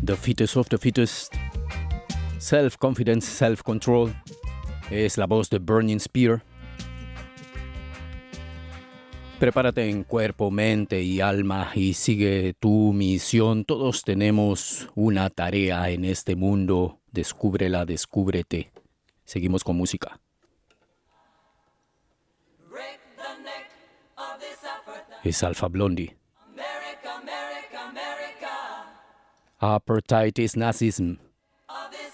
The Fittest of the Fittest, Self-Confidence, Self-Control, es la voz de Burning Spear. Prepárate en cuerpo, mente y alma y sigue tu misión. Todos tenemos una tarea en este mundo. Descúbrela, descúbrete. Seguimos con música. Es Alpha Blondie. Apartheid is Nazism.